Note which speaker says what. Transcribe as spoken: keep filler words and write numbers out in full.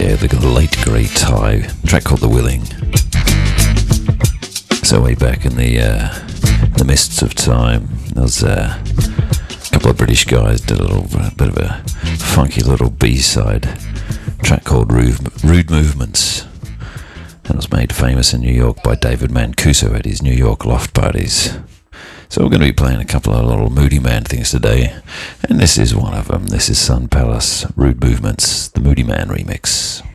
Speaker 1: Yeah, the late great Ty, track called The Willing. So way back in the uh, the mists of time, there was uh, a couple of British guys did a little a bit of a funky little B-side track called Rude, Rude Movements, and it was made famous in New York by David Mancuso at his New York loft parties. So we're going to be playing a couple of little Moody Man things today, and this is one of them. This is Sun Palace, Rude Movements, the Moody Man remix.